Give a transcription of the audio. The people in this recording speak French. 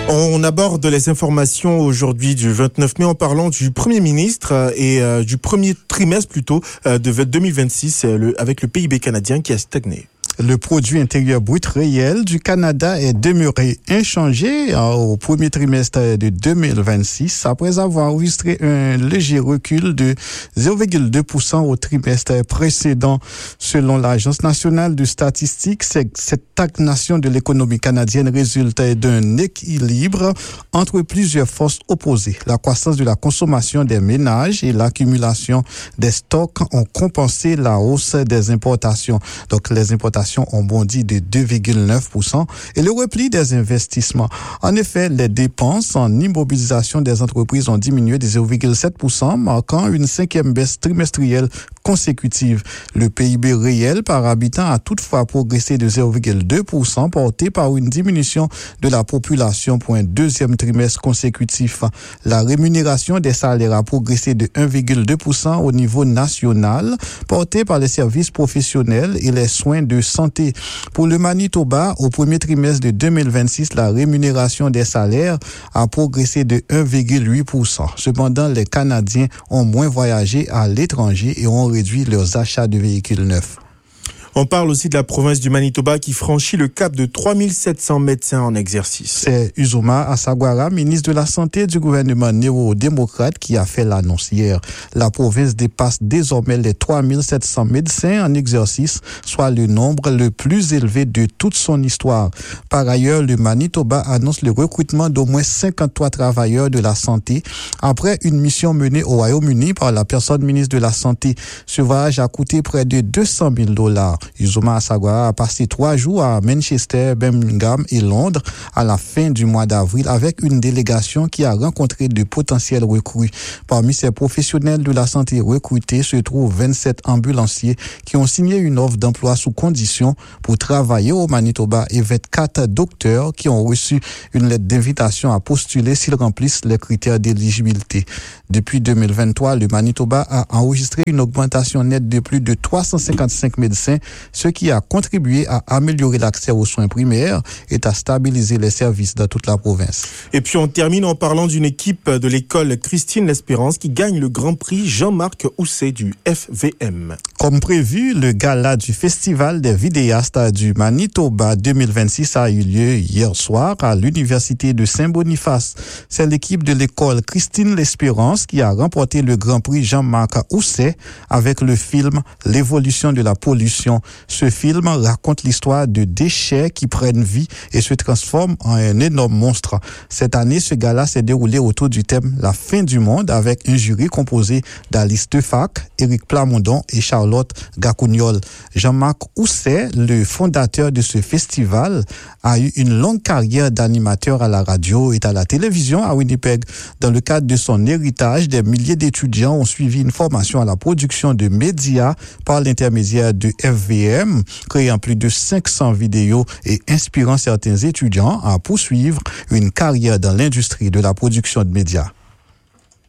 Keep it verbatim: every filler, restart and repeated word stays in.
On aborde les informations aujourd'hui du vingt-neuf mai en parlant du Premier ministre et euh, du premier trimestre plutôt euh, de deux mille vingt-six euh, le, avec le P I B canadien qui a stagné. Le produit intérieur brut réel du Canada est demeuré inchangé au premier trimestre de deux mille vingt-six après avoir enregistré un léger recul de zéro virgule deux pour cent au trimestre précédent. Selon l'Agence nationale de statistique, cette stagnation de l'économie canadienne résulte d'un équilibre entre plusieurs forces opposées. La croissance de la consommation des ménages et l'accumulation des stocks ont compensé la hausse des importations. Donc les importations ont bondi de deux virgule neuf pour cent et le repli des investissements. En effet, les dépenses en immobilisation des entreprises ont diminué de zéro virgule sept pour cent, marquant une cinquième baisse trimestrielle consécutive. Le P I B réel par habitant a toutefois progressé de zéro virgule deux pour cent, porté par une diminution de la population pour un deuxième trimestre consécutif. La rémunération des salaires a progressé de un virgule deux pour cent au niveau national, porté par les services professionnels et les soins de santé. Pour le Manitoba, au premier trimestre de deux mille vingt-six, la rémunération des salaires a progressé de un virgule huit pour cent. Cependant, les Canadiens ont moins voyagé à l'étranger et ont réduit leurs achats de véhicules neufs. On parle aussi de la province du Manitoba qui franchit le cap de trois mille sept cents médecins en exercice. C'est Uzoma Asagwara, ministre de la Santé du gouvernement néo-démocrate, qui a fait l'annonce hier. La province dépasse désormais les trois mille sept cents médecins en exercice, soit le nombre le plus élevé de toute son histoire. Par ailleurs, le Manitoba annonce le recrutement d'au moins cinquante-trois travailleurs de la santé après une mission menée au Royaume-Uni par la personne ministre de la Santé. Ce voyage a coûté près de deux cent mille dollars. Uzoma Asagwara a passé trois jours à Manchester, Birmingham et Londres à la fin du mois d'avril avec une délégation qui a rencontré de potentiels recrues. Parmi ces professionnels de la santé recrutés se trouvent vingt-sept ambulanciers qui ont signé une offre d'emploi sous condition pour travailler au Manitoba et vingt-quatre docteurs qui ont reçu une lettre d'invitation à postuler s'ils remplissent les critères d'éligibilité. Depuis deux mille vingt-trois, le Manitoba a enregistré une augmentation nette de plus de trois cent cinquante-cinq médecins, ce qui a contribué à améliorer l'accès aux soins primaires et à stabiliser les services dans toute la province. Et puis on termine en parlant d'une équipe de l'école Christine L'Espérance qui gagne le Grand Prix Jean-Marc Housset du F V M. Comme prévu, le gala du Festival des vidéastes du Manitoba deux mille vingt-six a eu lieu hier soir à l'Université de Saint-Boniface. C'est l'équipe de l'école Christine L'Espérance qui a remporté le Grand Prix Jean-Marc Housset avec le film L'évolution de la pollution. Ce film raconte l'histoire de déchets qui prennent vie et se transforment en un énorme monstre. Cette année, ce gala s'est déroulé autour du thème La fin du monde avec un jury composé d'Alice Tefac, Éric Plamondon et Charlotte Gacougnol. Jean-Marc Housset, le fondateur de ce festival, a eu une longue carrière d'animateur à la radio et à la télévision à Winnipeg. Dans le cadre de son héritage, des milliers d'étudiants ont suivi une formation à la production de médias par l'intermédiaire de F V M, créant plus de cinq cents vidéos et inspirant certains étudiants à poursuivre une carrière dans l'industrie de la production de médias.